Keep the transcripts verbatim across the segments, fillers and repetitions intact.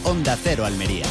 Onda Cero Almería.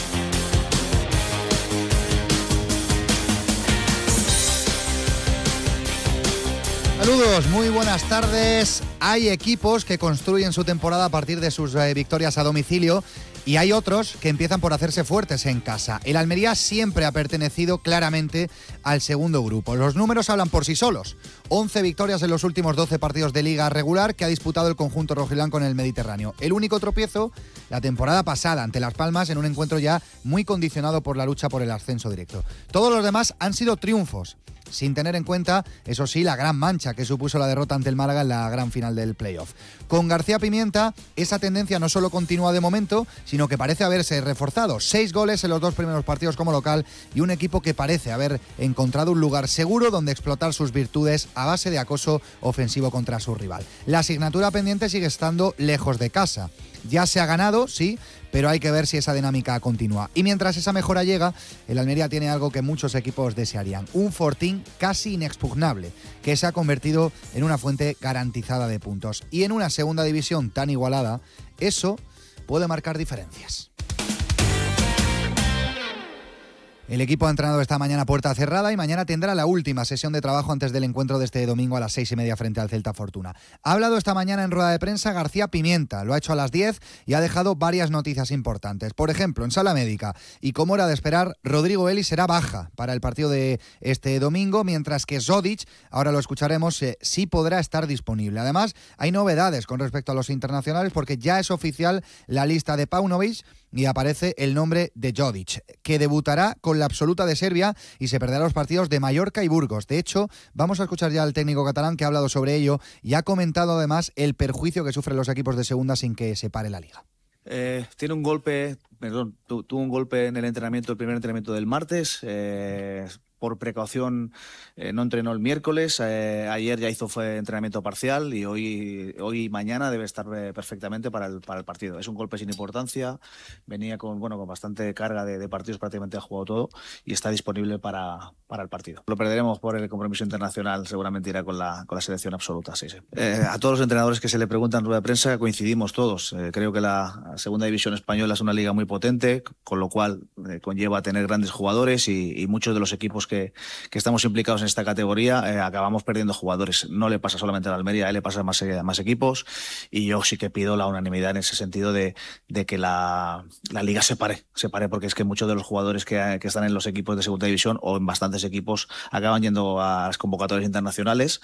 Saludos, muy buenas tardes. Hay equipos que construyen su temporada a partir de sus eh, victorias a domicilio y hay otros que empiezan por hacerse fuertes en casa. El Almería siempre ha pertenecido claramente al segundo grupo. Los números hablan por sí solos. once victorias en los últimos doce partidos de liga regular que ha disputado el conjunto rojiblanco en el Mediterráneo. El único tropiezo, la temporada pasada ante Las Palmas en un encuentro ya muy condicionado por la lucha por el ascenso directo. Todos los demás han sido triunfos, sin tener en cuenta, eso sí, la gran mancha que supuso la derrota ante el Málaga en la gran final del playoff. Con García Pimienta, esa tendencia no solo continúa de momento, sino que parece haberse reforzado. Seis goles en los dos primeros partidos como local y un equipo que parece haber encontrado un lugar seguro donde explotar sus virtudes a base de acoso ofensivo contra su rival. La asignatura pendiente sigue estando lejos de casa. Ya se ha ganado, sí, pero hay que ver si esa dinámica continúa. Y mientras esa mejora llega, el Almería tiene algo que muchos equipos desearían: un fortín casi inexpugnable, que se ha convertido en una fuente garantizada de puntos. Y en una segunda división tan igualada, eso puede marcar diferencias. El equipo ha entrenado esta mañana puerta cerrada y mañana tendrá la última sesión de trabajo antes del encuentro de este domingo a las seis y media frente al Celta Fortuna. Ha hablado esta mañana en rueda de prensa García Pimienta, lo ha hecho a las diez y ha dejado varias noticias importantes. Por ejemplo, en sala médica, y como era de esperar, Rodrigo Eli será baja para el partido de este domingo, mientras que Zodic, ahora lo escucharemos, eh, sí podrá estar disponible. Además, hay novedades con respecto a los internacionales porque ya es oficial la lista de Paunovic y aparece el nombre de Jodic, que debutará con la absoluta de Serbia y se perderá los partidos de Mallorca y Burgos. De hecho, vamos a escuchar ya al técnico catalán que ha hablado sobre ello y ha comentado además el perjuicio que sufren los equipos de segunda sin que se pare la liga. Eh, tiene un golpe, perdón, tu, tuvo un golpe en el entrenamiento, el primer entrenamiento del martes. Eh, por precaución eh, no entrenó el miércoles, eh, ayer ya hizo fue entrenamiento parcial y hoy, hoy y mañana debe estar eh, perfectamente para el, para el partido. Es un golpe sin importancia, venía con, bueno, con bastante carga de, de partidos, prácticamente ha jugado todo y está disponible para, para el partido. Lo perderemos por el compromiso internacional, seguramente irá con la, con la selección absoluta. Sí, sí. Eh, a todos los entrenadores que se le preguntan en rueda de prensa coincidimos todos. Eh, creo que la segunda división española es una liga muy potente, con lo cual eh, conlleva tener grandes jugadores y, y muchos de los equipos que, que estamos implicados en esta categoría eh, acabamos perdiendo jugadores. No le pasa solamente a la Almería, a él le pasa a más, a más equipos y yo sí que pido la unanimidad en ese sentido de, de que la, la liga se pare, se pare porque es que muchos de los jugadores que, que están en los equipos de segunda división o en bastantes equipos acaban yendo a las convocatorias internacionales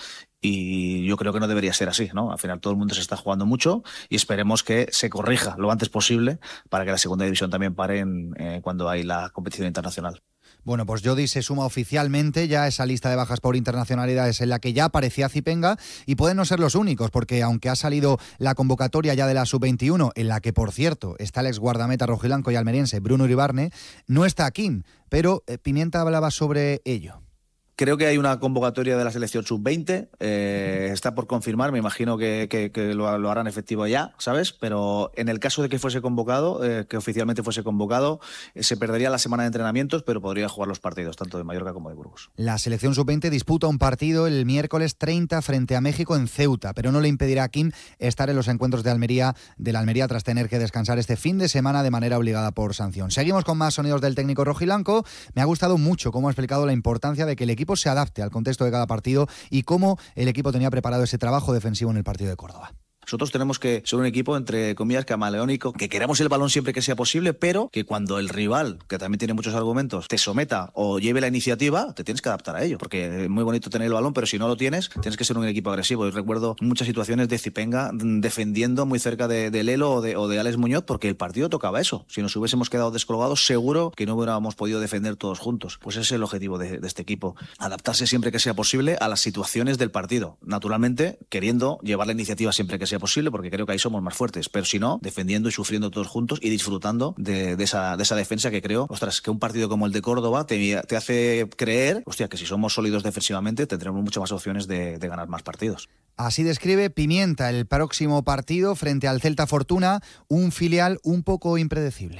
y yo creo que no debería ser así, ¿no? Al final todo el mundo se está jugando mucho y esperemos que se corrija lo antes posible para que la segunda división también pare en, eh, cuando hay la competición internacional. Bueno, pues Jodi se suma oficialmente ya a esa lista de bajas por internacionalidades en la que ya aparecía Zipenga y pueden no ser los únicos porque aunque ha salido la convocatoria ya de la sub veintiuno en la que, por cierto, está el ex guardameta rojiblanco y almeriense Bruno Iribarne, no está Kim, pero eh, Pimienta hablaba sobre ello. Creo que hay una convocatoria de la selección sub veinte, eh, está por confirmar, me imagino que, que, que lo, lo harán efectivo ya, ¿sabes? Pero en el caso de que fuese convocado, eh, que oficialmente fuese convocado, eh, se perdería la semana de entrenamientos, pero podría jugar los partidos, tanto de Mallorca como de Burgos. La selección sub veinte disputa un partido el miércoles treinta frente a México en Ceuta, pero no le impedirá a Kim estar en los encuentros de Almería, de la Almería tras tener que descansar este fin de semana de manera obligada por sanción. Seguimos con más sonidos del técnico rojiblanco. Me ha gustado mucho cómo ha explicado la importancia de que el equipo se adapte al contexto de cada partido y cómo el equipo tenía preparado ese trabajo defensivo en el partido de Córdoba. Nosotros tenemos que ser un equipo, entre comillas, camaleónico, que queramos el balón siempre que sea posible, pero que cuando el rival, que también tiene muchos argumentos, te someta o lleve la iniciativa, te tienes que adaptar a ello. Porque es muy bonito tener el balón, pero si no lo tienes, tienes que ser un equipo agresivo. Y recuerdo muchas situaciones de Zipenga defendiendo muy cerca de, de Lelo o de, o de Alex Muñoz, porque el partido tocaba eso. Si nos hubiésemos quedado descolgados, seguro que no hubiéramos podido defender todos juntos. Pues ese es el objetivo de, de este equipo. Adaptarse siempre que sea posible a las situaciones del partido. Naturalmente, queriendo llevar la iniciativa siempre que sea posible, porque creo que ahí somos más fuertes, pero si no, defendiendo y sufriendo todos juntos y disfrutando de, de, esa, de esa defensa que creo, ostras, que un partido como el de Córdoba te, te hace creer, hostia, que si somos sólidos defensivamente tendremos muchas más opciones de, de ganar más partidos. Así describe Pimienta el próximo partido frente al Celta Fortuna, un filial un poco impredecible.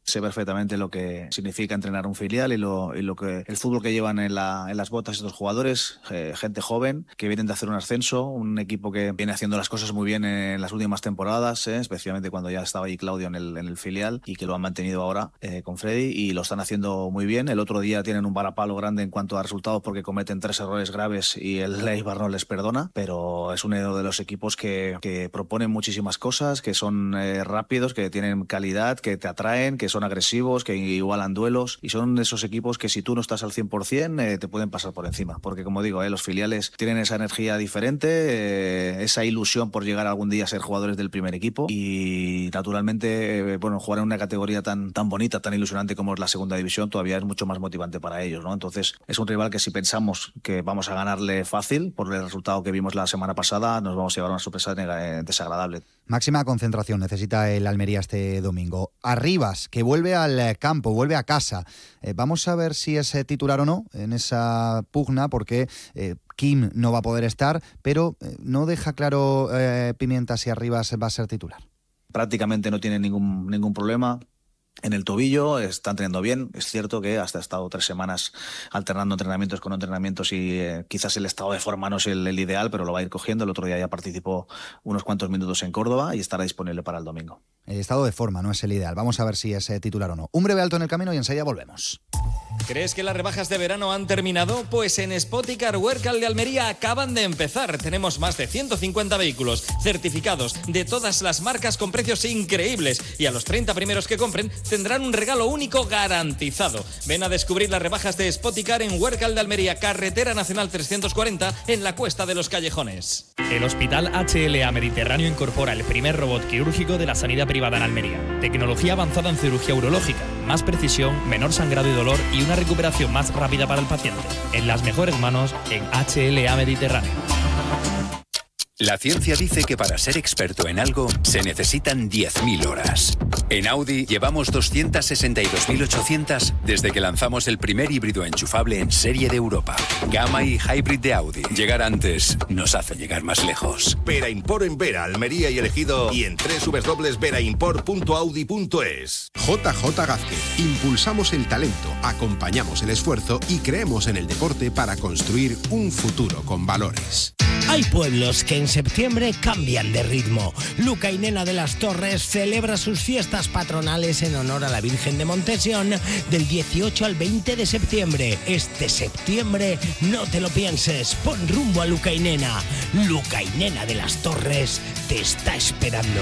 Sé perfectamente lo que significa entrenar un filial y lo, y lo que el fútbol que llevan en, la, en las botas estos jugadores, eh, gente joven que vienen de hacer un ascenso, un equipo que viene haciendo las cosas muy bien en las últimas temporadas, eh, especialmente cuando ya estaba ahí Claudio en el, en el filial y que lo han mantenido ahora eh, con Freddy y lo están haciendo muy bien. El otro día tienen un varapalo grande en cuanto a resultados porque cometen tres errores graves y el Eibar no les perdona, pero es uno de los equipos que, que proponen muchísimas cosas, que son eh, rápidos, que tienen calidad, que te atraen, que son agresivos, que igualan duelos y son esos equipos que si tú no estás al cien por ciento eh, te pueden pasar por encima, porque como digo, eh, los filiales tienen esa energía diferente, eh, esa ilusión por llegar algún día a ser jugadores del primer equipo y naturalmente eh, bueno, jugar en una categoría tan, tan bonita, tan ilusionante como es la segunda división todavía es mucho más motivante para ellos, ¿no? Entonces es un rival que si pensamos que vamos a ganarle fácil por el resultado que vimos la semana pasada, nos vamos a llevar una sorpresa desagradable. Máxima concentración necesita el Almería este domingo. Arribas, que vuelve al campo, vuelve a casa. Eh, vamos a ver si es titular o no en esa pugna, porque eh, Kim no va a poder estar, pero eh, no deja claro eh, Pimienta si Arribas va a ser titular. Prácticamente no tiene ningún, ningún problema. En el tobillo, está entrenando bien. Es cierto que hasta ha estado tres semanas alternando entrenamientos con entrenamientos y eh, quizás el estado de forma no es el, el ideal, pero lo va a ir cogiendo. El otro día ya participó unos cuantos minutos en Córdoba y estará disponible para el domingo. El estado de forma no es el ideal. Vamos a ver si es eh, titular o no. Un breve alto en el camino y enseguida volvemos. ¿Crees que las rebajas de verano han terminado? Pues en Spoticar Huércal de Almería acaban de empezar. Tenemos más de ciento cincuenta vehículos certificados de todas las marcas con precios increíbles y a los treinta primeros que compren tendrán un regalo único garantizado. Ven a descubrir las rebajas de Spoticar en Huércal de Almería, Carretera Nacional trescientos cuarenta, en la Cuesta de los Callejones. El Hospital H L A Mediterráneo incorpora el primer robot quirúrgico de la sanidad privada en Almería. Tecnología avanzada en cirugía urológica, más precisión, menor sangrado y dolor y una recuperación más rápida para el paciente. En las mejores manos, en H L A Mediterráneo. La ciencia dice que para ser experto en algo se necesitan diez mil horas. En Audi llevamos doscientas sesenta y dos mil ochocientas desde que lanzamos el primer híbrido enchufable en serie de Europa. Gamma y Hybrid de Audi. Llegar antes nos hace llegar más lejos. Vera Import en Vera, Almería y Elegido y en doble u doble u doble u punto vera import punto audi punto es. J J Gázquez. Impulsamos el talento, acompañamos el esfuerzo y creemos en el deporte para construir un futuro con valores. Hay pueblos que en septiembre cambian de ritmo. Lucainena de las Torres celebra sus fiestas patronales en honor a la Virgen de Montesión del dieciocho al veinte de septiembre. Este septiembre no te lo pienses, pon rumbo a Lucainena. Lucainena de las Torres te está esperando.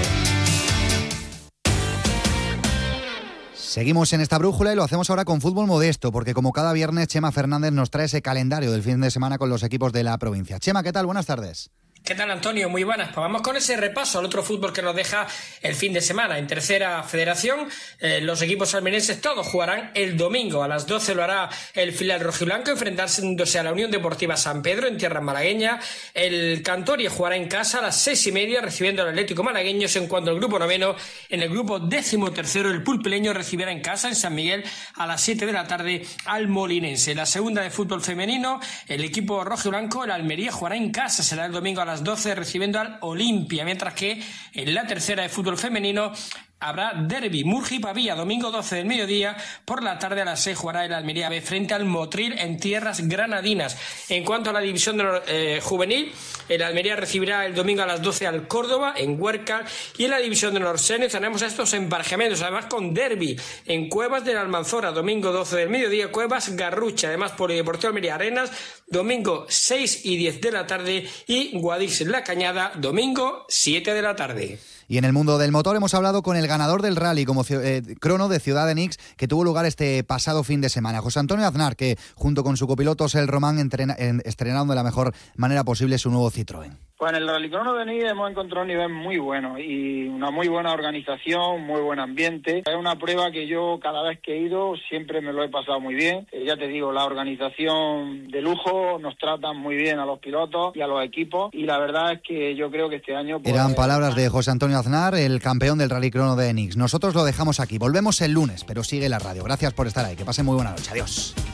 Seguimos en esta brújula y lo hacemos ahora con fútbol modesto, porque como cada viernes Chema Fernández nos trae ese calendario del fin de semana con los equipos de la provincia. Chema, ¿qué tal? Buenas tardes. ¿Qué tal, Antonio? Muy buenas. Pues vamos con ese repaso al otro fútbol que nos deja el fin de semana. En tercera federación, eh, los equipos almerienses todos jugarán el domingo. A las doce lo hará el filial rojiblanco, enfrentándose a la Unión Deportiva San Pedro en tierras malagueñas. El Cantoria jugará en casa a las seis y media, recibiendo al Atlético Malagueños. En cuanto al grupo noveno, en el grupo décimo tercero, el Pulpileño recibirá en casa, en San Miguel, a las siete de la tarde al Molinense. La segunda de fútbol femenino, el equipo rojiblanco, el Almería, jugará en casa. Será el domingo a las doce recibiendo al Olimpia, mientras que en la tercera de fútbol femenino habrá derbi Murgi-Pavía, domingo doce del mediodía. Por la tarde a las seis jugará el Almería B frente al Motril en tierras granadinas. En cuanto a la división de, eh, juvenil, el Almería recibirá el domingo a las doce al Córdoba en Huércal, y en la división de Norsenes tenemos estos emparejamientos, además con derbi en Cuevas del Almanzora, domingo doce del mediodía, Cuevas Garrucha, además Polideportivo Almería Arenas, domingo seis y diez de la tarde, y Guadix La Cañada, domingo siete de la tarde. Y en el mundo del motor hemos hablado con el ganador del rally como eh, crono de Ciudad de Nix, que tuvo lugar este pasado fin de semana, José Antonio Aznar, que junto con su copiloto Sel Román entrena, en, estrenaron de la mejor manera posible su nuevo Citroën. Pues en el Rallycrono de Nix hemos encontrado un nivel muy bueno y una muy buena organización, muy buen ambiente. Es una prueba que yo cada vez que he ido siempre me lo he pasado muy bien. Eh, ya te digo, la organización de lujo, nos tratan muy bien a los pilotos y a los equipos, y la verdad es que yo creo que este año... Pues, eran palabras de José Antonio Aznar, el campeón del Rallycrono de Nix. Nosotros lo dejamos aquí, volvemos el lunes, pero sigue la radio. Gracias por estar ahí, que pasen muy buena noche, adiós.